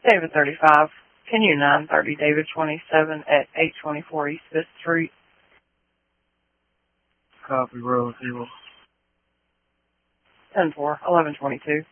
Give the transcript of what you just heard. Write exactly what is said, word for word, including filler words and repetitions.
David thirty-five. Can you nine thirty David twenty-seven at eight twenty-four East fifth Street? Copy, row zero. ten four, eleven twenty-two.